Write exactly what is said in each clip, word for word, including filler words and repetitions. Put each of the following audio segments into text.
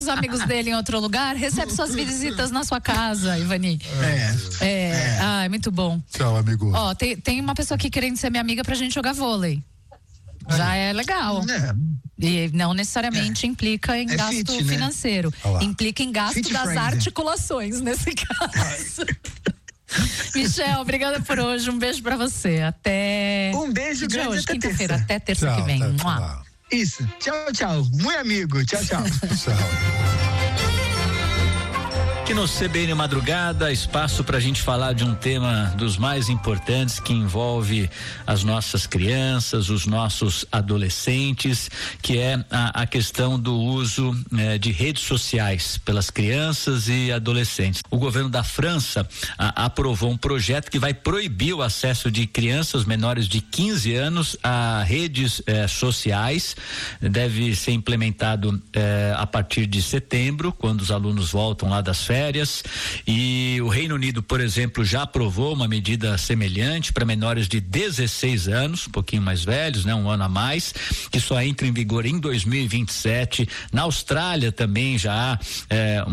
os amigos dele em outro lugar, recebe suas visitas na sua casa, Ivani. É. É. é. Ah, é muito bom. Tchau, amigo. Ó, tem, tem uma pessoa aqui querendo ser minha amiga pra gente jogar vôlei. Já é legal. É. E não necessariamente é. implica em é gasto fit, né? financeiro. Implica em gasto Fit das friendly. articulações, nesse caso. Michel, obrigada por hoje. Um beijo pra você. Até. Um beijo que grande hoje, até quinta-feira, terça. até terça Tchau, que vem. tá, Mua. Isso. Tchau, tchau. Muito amigo. Tchau, tchau. Tchau. Aqui no C B N Madrugada, espaço para a gente falar de um tema dos mais importantes que envolve as nossas crianças, os nossos adolescentes, que é a, a questão do uso eh, de redes sociais pelas crianças e adolescentes. O governo da França a, aprovou um projeto que vai proibir o acesso de crianças menores de quinze anos a redes eh, sociais. Deve ser implementado eh, a partir de setembro, quando os alunos voltam lá das férias. E o Reino Unido, por exemplo, já aprovou uma medida semelhante para menores de dezesseis anos, um pouquinho mais velhos, né, um ano a mais, que só entra em vigor em dois mil e vinte e sete. Na Austrália também já há é,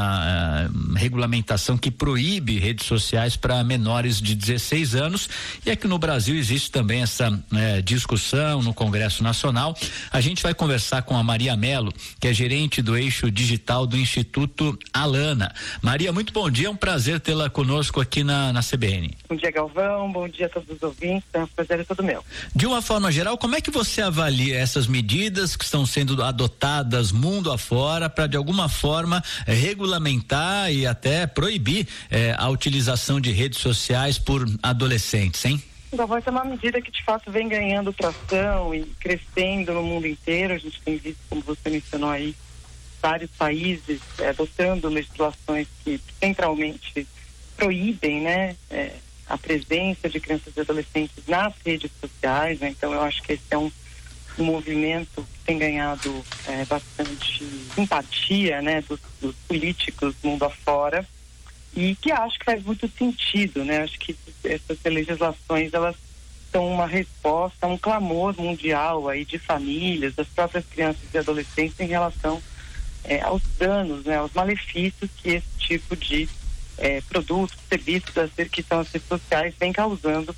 uma é, regulamentação que proíbe redes sociais para menores de dezesseis anos. E aqui no Brasil existe também essa é, discussão no Congresso Nacional. A gente vai conversar com a Maria Mello, que é gerente do eixo digital do Instituto Alana. Maria, muito bom dia, é um prazer tê-la conosco aqui na, na C B N. Bom dia, Galvão, bom dia a todos os ouvintes, é um prazer é todo meu. De uma forma geral, como é que você avalia essas medidas que estão sendo adotadas mundo afora para de alguma forma eh, regulamentar e até proibir eh, a utilização de redes sociais por adolescentes, hein? Galvão, essa é uma medida que de fato vem ganhando tração e crescendo no mundo inteiro. A gente tem visto, como você mencionou aí, vários países é, adotando legislações que centralmente proíbem, né, é, a presença de crianças e adolescentes nas redes sociais, né? Então eu acho que esse é um, um movimento que tem ganhado é, bastante simpatia, né, dos, dos políticos mundo afora, e que acho que faz muito sentido, né? Acho que essas legislações, elas são uma resposta a um clamor mundial aí de famílias, das próprias crianças e adolescentes em relação É, aos danos, né, aos malefícios que esse tipo de é, produtos, serviços que são as redes sociais vem causando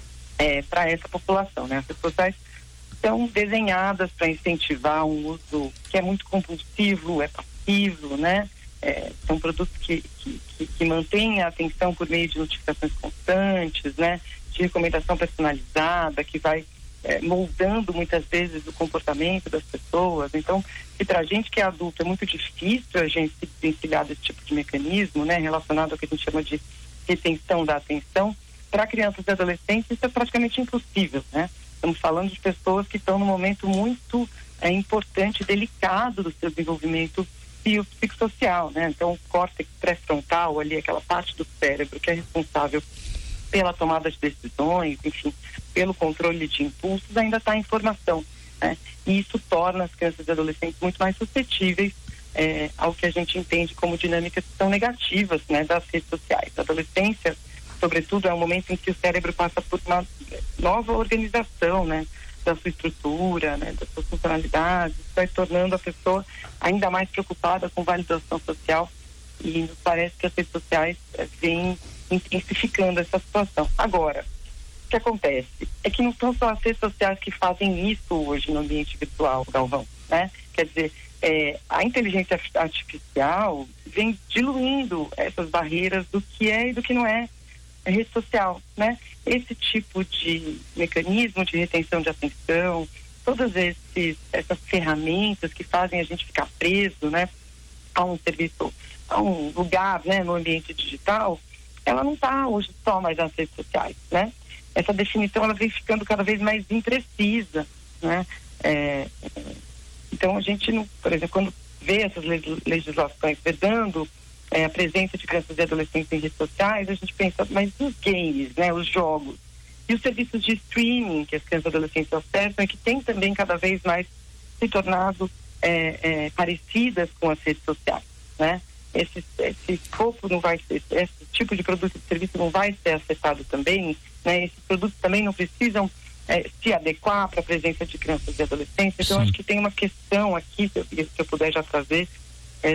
é, para essa população, né? As redes sociais são desenhadas para incentivar um uso que é muito compulsivo, é passivo, né? É, são produtos que, que, que, que mantêm a atenção por meio de notificações constantes, né? De recomendação personalizada, que vai É, moldando muitas vezes o comportamento das pessoas. Então, se para a gente que é adulto é muito difícil a gente se desvencilhar desse tipo de mecanismo, né, relacionado ao que a gente chama de retenção da atenção, para crianças e adolescentes isso é praticamente impossível, né? Estamos falando de pessoas que estão num momento muito é, importante, delicado do seu desenvolvimento biopsicossocial, né? Então, o córtex pré-frontal, ali, aquela parte do cérebro que é responsável pela tomada de decisões, enfim, pelo controle de impulsos, ainda está em formação, né? E isso torna as crianças e adolescentes muito mais suscetíveis é, ao que a gente entende como dinâmicas que são negativas, né, das redes sociais. A adolescência, sobretudo, é um momento em que o cérebro passa por uma nova organização, né, da sua estrutura, né, das suas funcionalidades, vai tornando a pessoa ainda mais preocupada com validação social, e nos parece que as redes sociais é, vêm intensificando essa situação. Agora, o que acontece é que não são só as redes sociais que fazem isso hoje no ambiente virtual, Galvão, né? Quer dizer, é, a inteligência artificial vem diluindo essas barreiras do que é e do que não é rede social, né? Esse tipo de mecanismo de retenção de atenção, todas esses, essas ferramentas que fazem a gente ficar preso, né, a um serviço, a um lugar, né, no ambiente digital, ela não está hoje só mais nas redes sociais, né? Essa definição, ela vem ficando cada vez mais imprecisa, né? É, então a gente, não, por exemplo, quando vê essas legislações vedando é, a presença de crianças e adolescentes em redes sociais, a gente pensa, mas os games, né, os jogos e os serviços de streaming que as crianças e adolescentes acessam e que tem também cada vez mais se tornado é, é, parecidas com as redes sociais, né? Esse, esse escopo não vai ser, esse tipo de produto e serviço não vai ser afetado também, né? Esses produtos também não precisam é, se adequar para a presença de crianças e adolescentes. Então, Sim. acho que tem uma questão aqui, se eu, se eu puder já trazer,